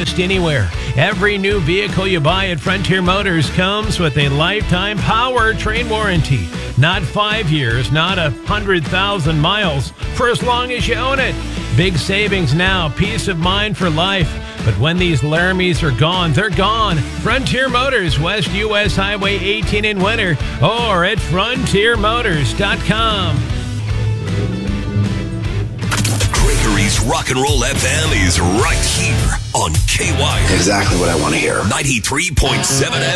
purchased anywhere. Every new vehicle you buy at Frontier Motors comes with a lifetime powertrain warranty. Not 5 years, not 100,000 miles, for as long as you own it. Big savings now, peace of mind for life. But when these Laramies are gone, they're gone. Frontier Motors, West US Highway 18 in Winter, or at frontiermotors.com. Gregory's Rock and Roll FM is right here on KY. Exactly what I want to hear. 93.7 FM.